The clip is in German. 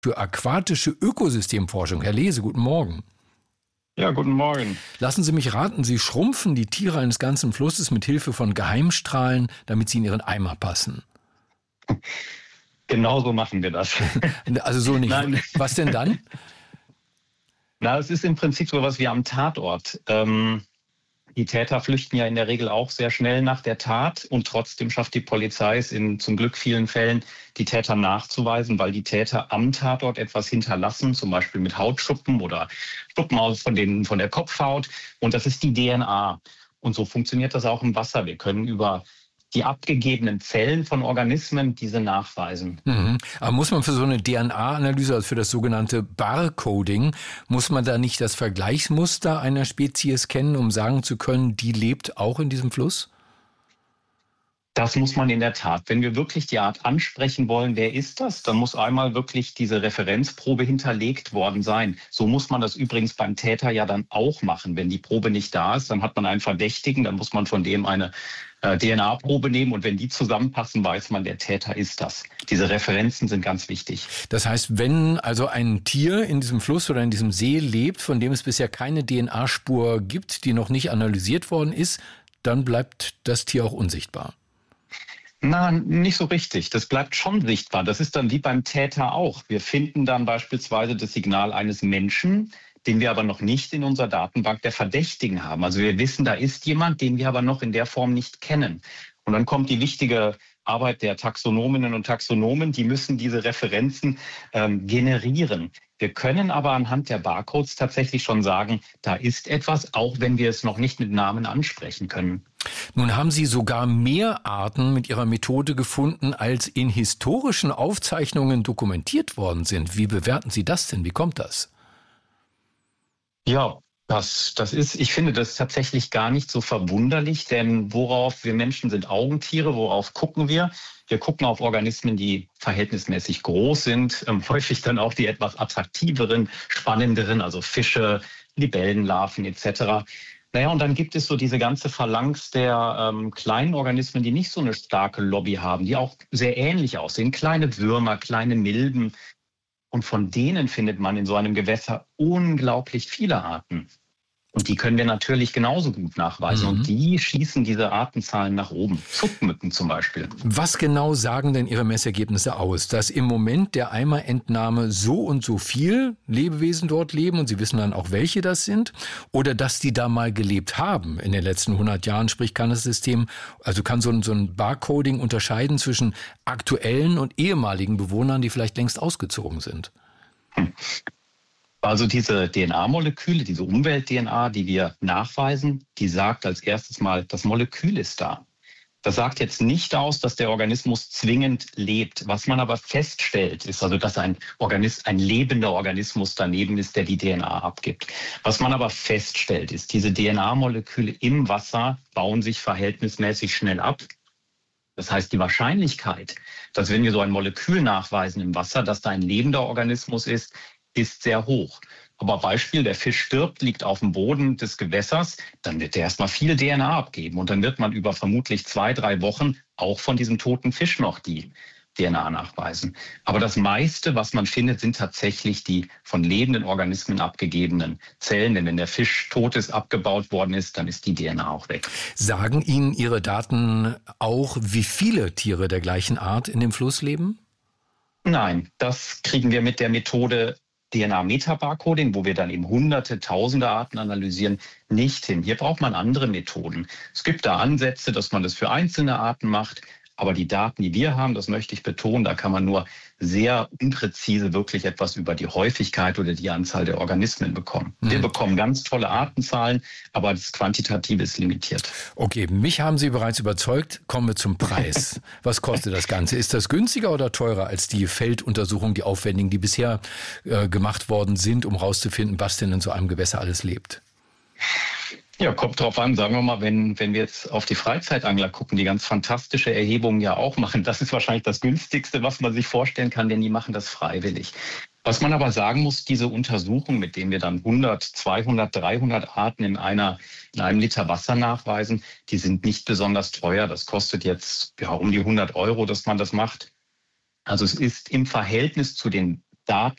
für aquatische Ökosystemforschung. Herr Lese, guten Morgen. Ja, guten Morgen. Lassen Sie mich raten, Sie schrumpfen die Tiere eines ganzen Flusses mit Hilfe von Geheimstrahlen, damit sie in Ihren Eimer passen. Genau so machen wir das. Also so nicht. Nein. Was denn dann? Na, es ist im Prinzip so was wie am Tatort. Die Täter flüchten ja in der Regel auch sehr schnell nach der Tat und trotzdem schafft die Polizei es in zum Glück vielen Fällen, die Täter nachzuweisen, weil die Täter am Tatort etwas hinterlassen, zum Beispiel mit Hautschuppen oder Schuppen von der Kopfhaut. Und das ist die DNA. Und so funktioniert das auch im Wasser. Wir können über die abgegebenen Zellen von Organismen diese nachweisen. Aber muss man für so eine DNA-Analyse, also für das sogenannte Barcoding, muss man da nicht das Vergleichsmuster einer Spezies kennen, um sagen zu können, die lebt auch in diesem Fluss? Das muss man in der Tat. Wenn wir wirklich die Art ansprechen wollen, wer ist das, dann muss einmal wirklich diese Referenzprobe hinterlegt worden sein. So muss man das übrigens beim Täter ja dann auch machen. Wenn die Probe nicht da ist, dann hat man einen Verdächtigen, dann muss man von dem eine DNA-Probe nehmen und wenn die zusammenpassen, weiß man, der Täter ist das. Diese Referenzen sind ganz wichtig. Das heißt, wenn also ein Tier in diesem Fluss oder in diesem See lebt, von dem es bisher keine DNA-Spur gibt, die noch nicht analysiert worden ist, dann bleibt das Tier auch unsichtbar. Na, nicht so richtig. Das bleibt schon sichtbar. Das ist dann wie beim Täter auch. Wir finden dann beispielsweise das Signal eines Menschen, den wir aber noch nicht in unserer Datenbank der Verdächtigen haben. Also wir wissen, da ist jemand, den wir aber noch in der Form nicht kennen. Und dann kommt die wichtige Arbeit der Taxonominnen und Taxonomen, die müssen diese Referenzen generieren. Wir können aber anhand der Barcodes tatsächlich schon sagen, da ist etwas, auch wenn wir es noch nicht mit Namen ansprechen können. Nun haben Sie sogar mehr Arten mit Ihrer Methode gefunden, als in historischen Aufzeichnungen dokumentiert worden sind. Wie bewerten Sie das denn? Wie kommt das? Ja, ich finde das tatsächlich gar nicht so verwunderlich, denn wir Menschen sind Augentiere, worauf gucken wir? Wir gucken auf Organismen, die verhältnismäßig groß sind, häufig dann auch die etwas attraktiveren, spannenderen, also Fische, Libellenlarven etc. Naja, und dann gibt es so diese ganze Phalanx der kleinen Organismen, die nicht so eine starke Lobby haben, die auch sehr ähnlich aussehen. Kleine Würmer, kleine Milben. Und von denen findet man in so einem Gewässer unglaublich viele Arten. Und die können wir natürlich genauso gut nachweisen. Und die schießen diese Artenzahlen nach oben. Zuckmücken zum Beispiel. Was genau sagen denn Ihre Messergebnisse aus? Dass im Moment der Eimerentnahme so und so viel Lebewesen dort leben und Sie wissen dann auch, welche das sind? Oder dass die da mal gelebt haben in den letzten 100 Jahren? Sprich, kann das System, also kann so ein Barcoding unterscheiden zwischen aktuellen und ehemaligen Bewohnern, die vielleicht längst ausgezogen sind? Also diese DNA-Moleküle, diese Umwelt-DNA, die wir nachweisen, die sagt als erstes mal, das Molekül ist da. Das sagt jetzt nicht aus, dass der Organismus zwingend lebt. Was man aber feststellt, ist also, dass ein lebender Organismus daneben ist, der die DNA abgibt. Was man aber feststellt, ist, diese DNA-Moleküle im Wasser bauen sich verhältnismäßig schnell ab. Das heißt, die Wahrscheinlichkeit, dass wenn wir so ein Molekül nachweisen im Wasser, dass da ein lebender Organismus ist sehr hoch. Aber Beispiel, der Fisch stirbt, liegt auf dem Boden des Gewässers, dann wird der erstmal viel DNA abgeben und dann wird man über vermutlich 2-3 Wochen auch von diesem toten Fisch noch die DNA nachweisen. Aber das meiste, was man findet, sind tatsächlich die von lebenden Organismen abgegebenen Zellen. Denn wenn der Fisch tot ist, abgebaut worden ist, dann ist die DNA auch weg. Sagen Ihnen Ihre Daten auch, wie viele Tiere der gleichen Art in dem Fluss leben? Nein, das kriegen wir mit der Methode DNA-Metabarcoding, wo wir dann eben hunderte, tausende Arten analysieren, nicht hin. Hier braucht man andere Methoden. Es gibt da Ansätze, dass man das für einzelne Arten macht. Aber die Daten, die wir haben, das möchte ich betonen, da kann man nur sehr unpräzise wirklich etwas über die Häufigkeit oder die Anzahl der Organismen bekommen. Wir bekommen ganz tolle Artenzahlen, aber das Quantitative ist limitiert. Okay, mich haben Sie bereits überzeugt. Kommen wir zum Preis. Was kostet das Ganze? Ist das günstiger oder teurer als die Felduntersuchungen, die aufwendigen, die bisher gemacht worden sind, um herauszufinden, was denn in so einem Gewässer alles lebt? Ja, kommt drauf an, sagen wir mal, wenn wir jetzt auf die Freizeitangler gucken, die ganz fantastische Erhebungen ja auch machen, das ist wahrscheinlich das günstigste, was man sich vorstellen kann, denn die machen das freiwillig. Was man aber sagen muss, diese Untersuchung, mit denen wir dann 100, 200, 300 Arten in einem Liter Wasser nachweisen, die sind nicht besonders teuer. Das kostet jetzt um die 100 €, dass man das macht. Also es ist im Verhältnis zu den Daten,